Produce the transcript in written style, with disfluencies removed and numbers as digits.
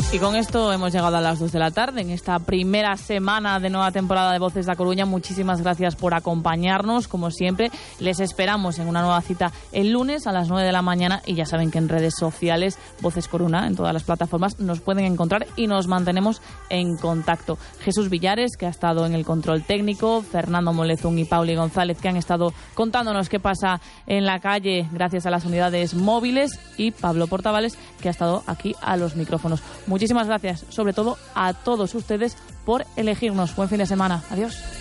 Y con esto hemos llegado a las 2 de la tarde en esta primera semana de nueva temporada de Voces da Coruña. Muchísimas gracias por acompañarnos, como siempre. Les esperamos en una nueva cita el lunes a las 9 de la mañana y ya saben que en redes sociales, Voces Coruna, en todas las plataformas, nos pueden encontrar y nos mantenemos en contacto. Jesús Villares, que ha estado en el control técnico, Fernando Molezún y Pauli González, que han estado contándonos qué pasa en la calle gracias a las unidades móviles, y Pablo Portavales, que ha estado aquí a los micrófonos. Muchísimas gracias, sobre todo a todos ustedes, por elegirnos. Buen fin de semana. Adiós.